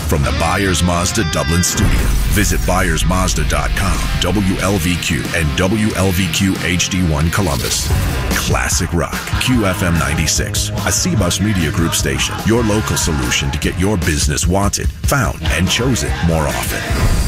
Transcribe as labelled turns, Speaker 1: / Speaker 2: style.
Speaker 1: from the Byers Mazda Dublin studio. Visit ByersMazda.com, WLVQ, and WLVQ HD1 Columbus. Classic Rock, QFM 96, a C-Bus Media Group station. Your local solution to get your business wanted, found, and chosen more often.